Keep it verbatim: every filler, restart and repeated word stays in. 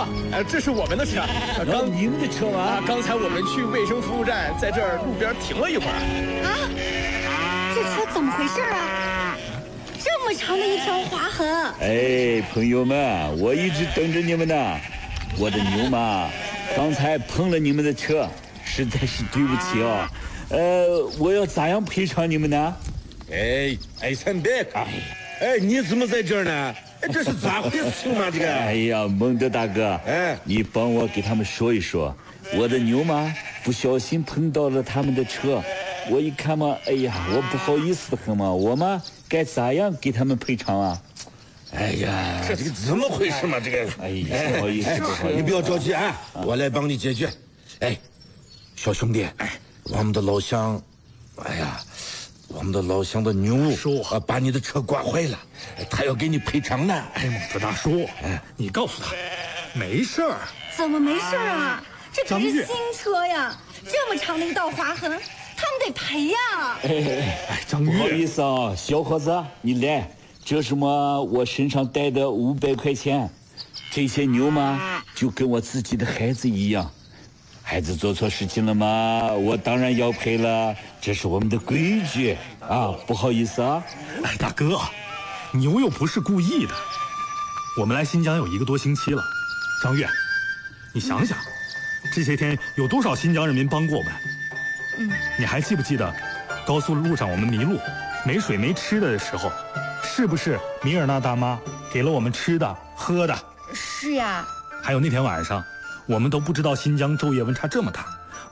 了，呃，这是我们的车。 刚你们的车吗？ 啊，刚才我们去卫生服务站，在这儿路边停了一会儿。 啊，这车怎么回事啊？这么长的一条划痕。 哎，朋友们，我一直等着你们呢。我的牛妈刚才碰了你们的车，实在是对不起哦。呃，我要咋样赔偿你们呢？ 哎，哎，三别哎，哎，你怎么在这儿呢？哎，这是咋回事嘛？这个？ 哎呀，蒙德大哥， 哎， 你帮我给他们说一说，我的牛妈不小心碰到了他们的车，我一看嘛，哎呀，我不好意思的很嘛，我嘛该咋样给他们赔偿啊？ 哎呀，这这个怎么回事嘛？这个， 哎呀，不好意思，不好意思， 你不要着急啊，我来帮你解决。哎，小兄弟，哎，我们的老乡，哎呀，我们的老乡的牛叔啊，把你的车刮坏了，他要给你赔偿呢。 哎，蒙特大叔，哎，你告诉他，没事儿。 怎么没事啊？这可是张月新车呀，这么长的一道划痕，他们得赔呀。 哎哎哎，张不好月， 意思啊，小伙子，你来，这是么我身上带的五百块钱，这些牛嘛就跟我自己的孩子一样，孩子做错事情了嘛，我当然要赔了，这是我们的规矩啊，不好意思啊。 哎，大哥，牛又不是故意的。我们来新疆有一个多星期了，张月，你想想，这些天有多少新疆人民帮过我们？ 嗯， 你还记不记得，高速路上我们迷路、没水没吃的时候，是不是米尔纳大妈给了我们吃的、喝的？ 是呀。 还有那天晚上，我们都不知道新疆昼夜温差这么大，